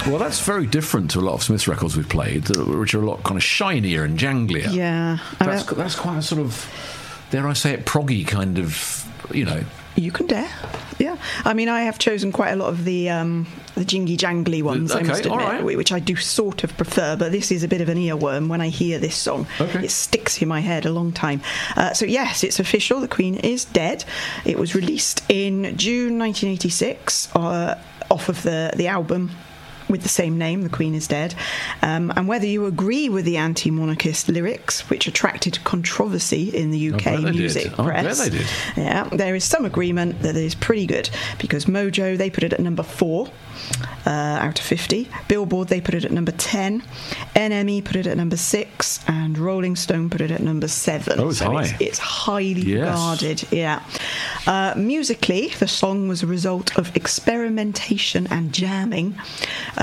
Well, that's very different to a lot of Smiths records we've played, which are a lot kind of shinier and janglier. Yeah. That's quite a sort of, dare I say it, proggy kind of, you know. You can dare. Yeah. I mean, I have chosen quite a lot of the jingy jangly ones, I must admit, which I do sort of prefer, but this is a bit of an earworm when I hear this song. It sticks in my head a long time. So yes, it's official. The Queen is dead. It was released in June 1986 off of the album with the same name, The Queen is Dead. And whether you agree with the anti-monarchist lyrics, which attracted controversy in the UK music press, I bet they did. Yeah, there is some agreement that it is pretty good, because Mojo, they put it at number 4 out of 50. Billboard, they put it at number 10. NME put it at number 6, and Rolling Stone put it at number 7. Oh, it's high. It's highly regarded. Yeah. Musically, the song was a result of experimentation and jamming